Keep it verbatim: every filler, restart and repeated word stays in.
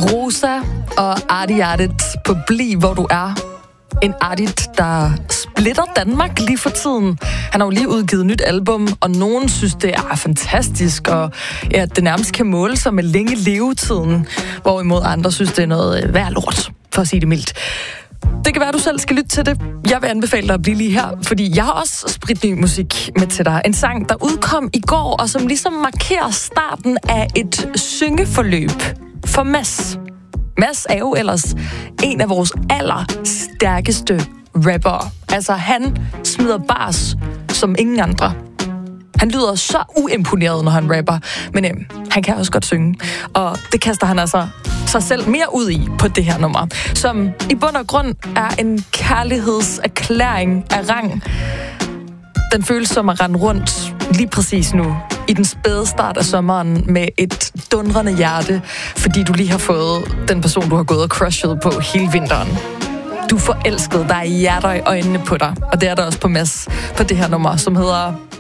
Rosa og Artie Artit på Bliv, hvor du er. En Artit, der splitter Danmark lige for tiden. Han har jo lige udgivet nyt album, og nogen synes, det er fantastisk, og ja, det nærmest kan måle sig med længe levetiden, hvorimod andre synes, det er noget værd lort, for at sige det mildt. Det kan være, du selv skal lytte til det. Jeg vil anbefale dig at blive lige her, fordi jeg har også spritny musik med til dig. En sang, der udkom i går, og som ligesom markerer starten af et syngeforløb for Mads. Mads er jo ellers en af vores allerstærkeste rappere. Altså, han smider bars som ingen andre. Han lyder så uimponeret, når han rapper, men øhm, han kan også godt synge. Og det kaster han altså sig selv mere ud i på det her nummer, som i bund og grund er en kærlighedserklæring af rang. Den føles som at rende rundt lige præcis nu, i den spæde start af sommeren, med et dundrende hjerte, fordi du lige har fået den person, du har gået og crushet på hele vinteren. Du er forelsket, der er hjerter i øjnene på dig, og det er der også på Mads på det her nummer, som hedder